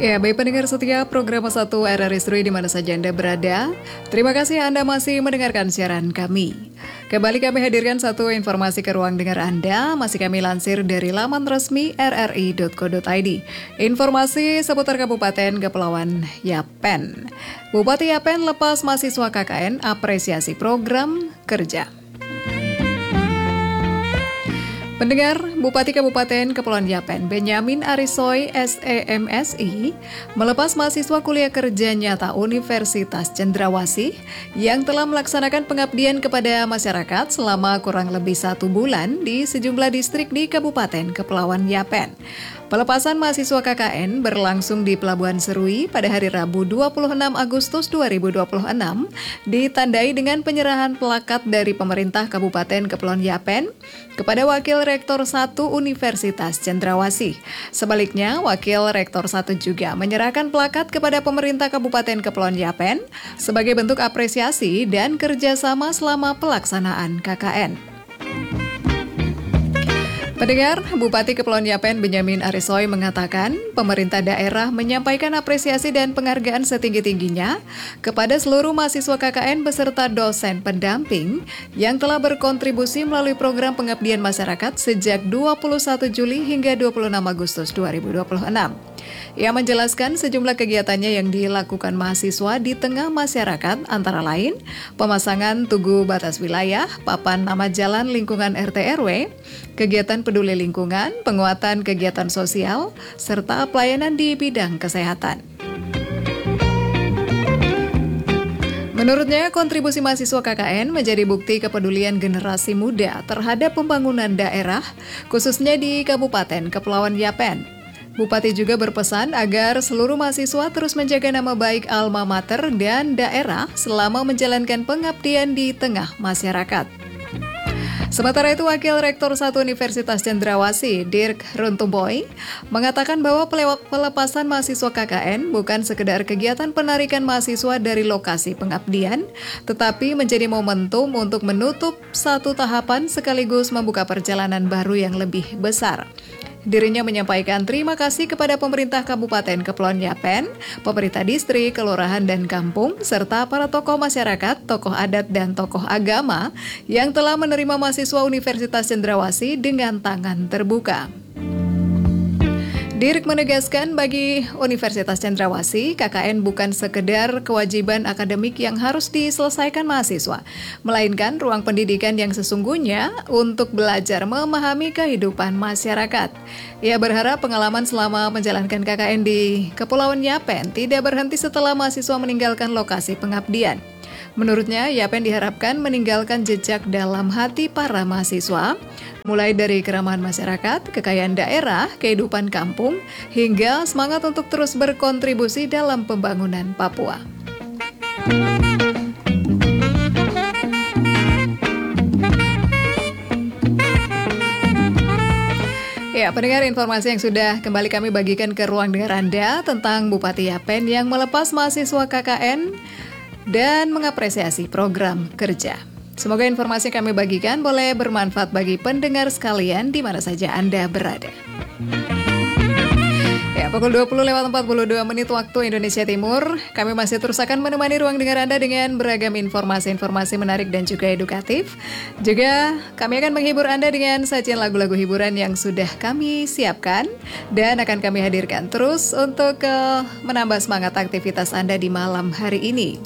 Ya, baik pendengar setia program 1 RRI Istri di mana saja Anda berada. Terima kasih Anda masih mendengarkan siaran kami. Kembali kami hadirkan satu informasi ke ruang dengar Anda, masih kami lansir dari laman resmi rri.co.id. Informasi seputar Kabupaten Kepulauan Yapen. Bupati Yapen lepas mahasiswa KKN apresiasi program kerja. Pendengar, Bupati Kabupaten Kepulauan Yapen, Benyamin Arisoy, SEMSI, melepas mahasiswa kuliah kerja nyata Universitas Cendrawasih yang telah melaksanakan pengabdian kepada masyarakat selama kurang lebih 1 bulan di sejumlah distrik di Kabupaten Kepulauan Yapen. Pelepasan mahasiswa KKN berlangsung di Pelabuhan Serui pada hari Rabu 26 Agustus 2026, ditandai dengan penyerahan plakat dari pemerintah Kabupaten Kepulauan Yapen kepada Wakil Rektor 1 Universitas Cendrawasih. Sebaliknya, Wakil Rektor 1 juga menyerahkan plakat kepada pemerintah Kabupaten Kepulauan Yapen sebagai bentuk apresiasi dan kerjasama selama pelaksanaan KKN. Pendengar, Bupati Kepulauan Yapen Benyamin Arisoy mengatakan pemerintah daerah menyampaikan apresiasi dan penghargaan setinggi-tingginya kepada seluruh mahasiswa KKN beserta dosen pendamping yang telah berkontribusi melalui program pengabdian masyarakat sejak 21 Juli hingga 26 Agustus 2026. Ia menjelaskan sejumlah kegiatannya yang dilakukan mahasiswa di tengah masyarakat antara lain pemasangan tugu batas wilayah, papan nama jalan lingkungan RT/RW, kegiatan peduli lingkungan, penguatan kegiatan sosial, serta pelayanan di bidang kesehatan. Menurutnya, kontribusi mahasiswa KKN menjadi bukti kepedulian generasi muda terhadap pembangunan daerah, khususnya di Kabupaten Kepulauan Yapen. Bupati juga berpesan agar seluruh mahasiswa terus menjaga nama baik alma mater dan daerah selama menjalankan pengabdian di tengah masyarakat. Sementara itu, Wakil Rektor 1 Universitas Cendrawasih, Dirk Runtumboy, mengatakan bahwa pelepasan mahasiswa KKN bukan sekedar kegiatan penarikan mahasiswa dari lokasi pengabdian, tetapi menjadi momentum untuk menutup satu tahapan sekaligus membuka perjalanan baru yang lebih besar. Dirinya menyampaikan terima kasih kepada pemerintah Kabupaten Kepulauan Yapen, pemerintah distrik, kelurahan, dan kampung, serta para tokoh masyarakat, tokoh adat, dan tokoh agama yang telah menerima mahasiswa Universitas Cendrawasih dengan tangan terbuka. Dirk menegaskan bagi Universitas Cendrawasih, KKN bukan sekedar kewajiban akademik yang harus diselesaikan mahasiswa, melainkan ruang pendidikan yang sesungguhnya untuk belajar memahami kehidupan masyarakat. Ia berharap pengalaman selama menjalankan KKN di Kepulauan Yapen tidak berhenti setelah mahasiswa meninggalkan lokasi pengabdian. Menurutnya, Yapen diharapkan meninggalkan jejak dalam hati para mahasiswa, mulai dari keramahan masyarakat, kekayaan daerah, kehidupan kampung, hingga semangat untuk terus berkontribusi dalam pembangunan Papua. Ya, pendengar, informasi yang sudah kembali kami bagikan ke ruang dengar Anda tentang Bupati Yapen yang melepas mahasiswa KKN dan mengapresiasi program kerja. Semoga informasi yang kami bagikan boleh bermanfaat bagi pendengar sekalian di mana saja Anda berada. Ya, pukul 20:42 waktu Indonesia Timur, kami masih terus akan menemani ruang dengar Anda dengan beragam informasi-informasi menarik dan juga edukatif. Juga kami akan menghibur Anda dengan sajian lagu-lagu hiburan yang sudah kami siapkan dan akan kami hadirkan terus untuk menambah semangat aktivitas Anda di malam hari ini.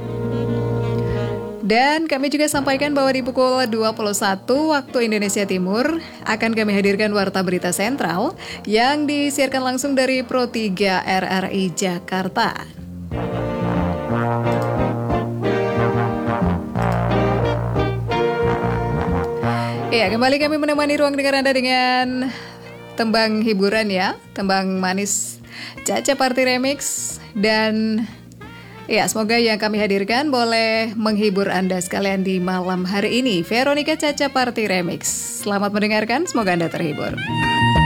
Dan kami juga sampaikan bahwa di pukul 21 waktu Indonesia Timur akan kami hadirkan Warta Berita Sentral yang disiarkan langsung dari Pro 3 RRI Jakarta. Ya, kembali kami menemani ruang dengar Anda dengan tembang hiburan ya, tembang manis Caca Party Remix dan ya, semoga yang kami hadirkan boleh menghibur Anda sekalian di malam hari ini. Veronica Caca Party Remix. Selamat mendengarkan, semoga Anda terhibur.